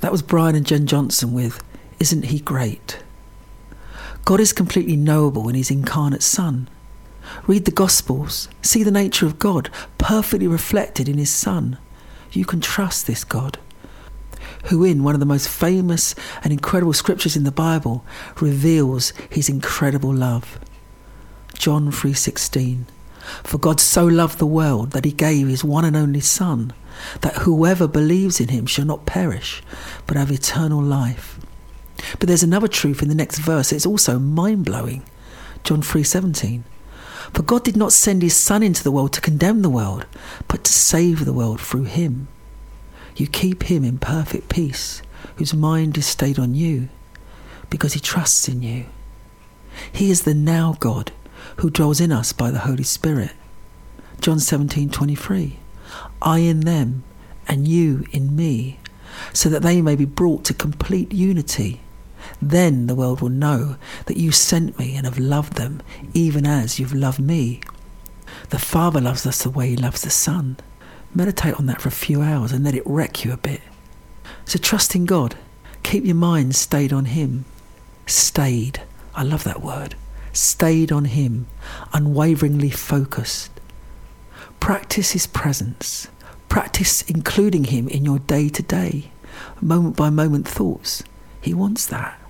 That was Brian and Jen Johnson with Isn't He Great? God is completely knowable in his incarnate Son. Read the Gospels, see the nature of God perfectly reflected in his Son. You can trust this God, who in one of the most famous and incredible scriptures in the Bible reveals his incredible love. John 3:16. For God so loved the world that he gave his one and only Son, that whoever believes in him shall not perish, but have eternal life. But there's another truth in the next verse. It's also mind-blowing. John 3:17. For God did not send his Son into the world to condemn the world, but to save the world through him. You keep him in perfect peace, whose mind is stayed on you, because he trusts in you. He is the now God, who dwells in us by the Holy Spirit. John 17:23. I in them, and you in me, so that they may be brought to complete unity. Then the world will know that you sent me and have loved them, even as you've loved me. The Father loves us the way he loves the Son. Meditate on that for a few hours and let it wreck you a bit. So trust in God. Keep your mind stayed on him. Stayed. I love that word. Stayed on him. Unwaveringly focused. Practice his presence. Practice including him in your day-to-day, moment-by-moment thoughts. He wants that.